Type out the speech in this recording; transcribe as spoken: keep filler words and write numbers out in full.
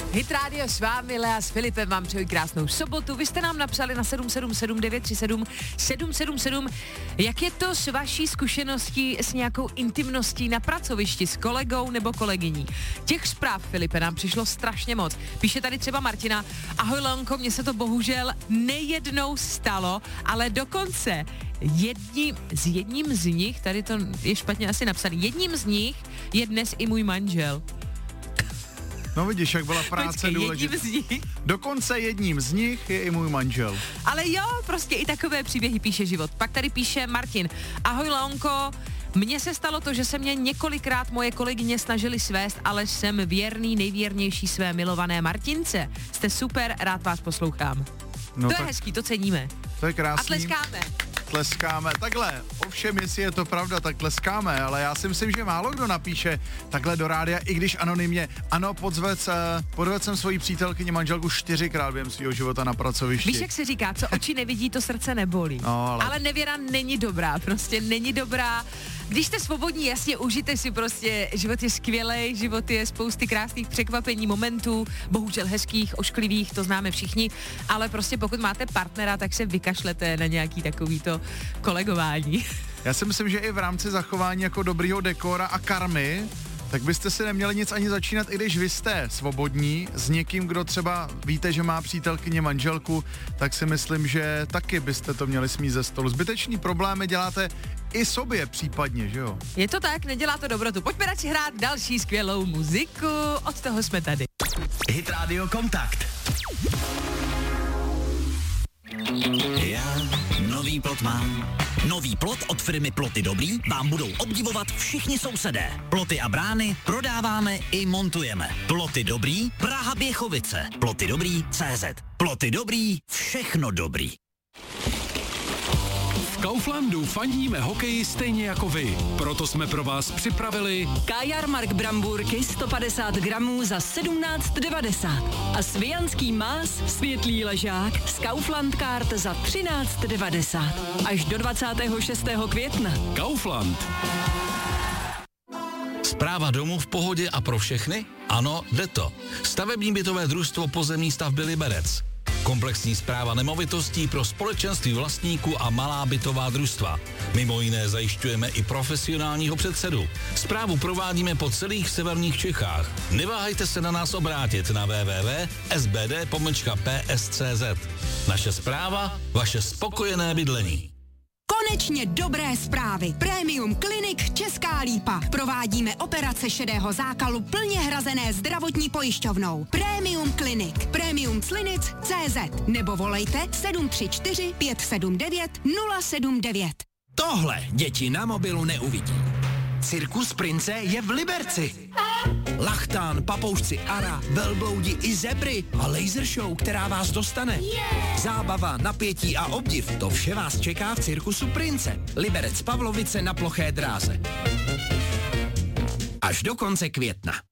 Hit Radio s vámi, Lea s Filipem, vám přeju krásnou sobotu. Vy jste nám napsali na sedm sedm sedm devět tři sedm sedm sedm sedm, jak je to s vaší zkušeností s nějakou intimností na pracovišti s kolegou nebo kolegyní. Těch zpráv, Filipe, nám přišlo strašně moc. Píše tady třeba Martina: ahoj Leonko, mně se to bohužel nejednou stalo, ale dokonce jedním, s jedním z nich, tady to je špatně asi napsané, jedním z nich je dnes i můj manžel. No vidíš, jak byla práce Počkej, důležitá. jedním z nich. Dokonce jedním z nich je i můj manžel. Ale jo, prostě i takové příběhy píše život. Pak tady píše Martin: ahoj Leonko, mně se stalo to, že se mě několikrát moje kolegyně snažily svést, ale jsem věrný, nejvěrnější své milované Martince. Jste super, rád vás poslouchám. No to tak, je hezký, to ceníme. To je krásný. A tleskáme. Tleskáme. Takhle, ovšem, jestli je to pravda, tak tleskáme, ale já si myslím, že málo kdo napíše takhle do rádia, i když anonymně. Ano, podzvec, podvedl jsem svoji přítelkyni manželku čtyřikrát během svého života na pracovišti. Víš, jak se říká, co oči nevidí, to srdce nebolí. No, ale... ale nevěra není dobrá, prostě není dobrá. Když jste svobodní, jasně, užijte si prostě, život je skvělej, život je spousty krásných překvapení, momentů, bohužel hezkých, ošklivých, to známe všichni, ale prostě pokud máte partnera, tak se vykašlete na nějaký takovýto kolegování. Já si myslím, že i v rámci zachování jako dobrýho dekora a karmy, tak byste si neměli nic ani začínat, i když vy jste svobodní s někým, kdo třeba víte, že má přítelkyně manželku, tak si myslím, že taky byste to měli smít ze stolu. Zbytečný problémy děláte i sobě případně, že jo? Je to tak, nedělá to dobrotu. Pojďme radši hrát další skvělou muziku, od toho jsme tady. Hit Radio Kontakt. Já nový plot mám. Nový plot od firmy Ploty Dobrý vám budou obdivovat všichni sousedé. Ploty a brány prodáváme i montujeme. Ploty Dobrý, Praha Běchovice. Ploty Dobrý C Z. Ploty Dobrý, všechno dobrý. V Kauflandu fandíme hokeji stejně jako vy. Proto jsme pro vás připravili Kajarmark Bramburky sto padesát gramů za sedmnáct devadesát a Svijanský más světlý ležák z Kaufland Card za třináct devadesát. Až do dvacátého šestého května. Kaufland. Správa domu v pohodě a pro všechny? Ano, jde to. Stavební bytové družstvo pozemní stavby Liberec. Komplexní správa nemovitostí pro společenství vlastníků a malá bytová družstva. Mimo jiné zajišťujeme i profesionálního předsedu. Správu provádíme po celých severních Čechách. Neváhejte se na nás obrátit na w w w tečka s b d pomlčka p s tečka c z. Naše správa, vaše spokojené bydlení. Konečně dobré zprávy. Premium Clinic Česká Lípa. Provádíme operace šedého zákalu plně hrazené zdravotní pojišťovnou. Premium Clinic. Premium Clinic tečka cé zet nebo volejte sedm tři čtyři pět sedm devět nula sedm devět. Tohle děti na mobilu neuvidí. Cirkus prince je v Liberci. Lachtán, papoušci Ara, velbloudi i zebry a laser show, která vás dostane. Zábava, napětí a obdiv, to vše vás čeká v cirkusu prince. Liberec Pavlovice na ploché dráze. Až do konce května.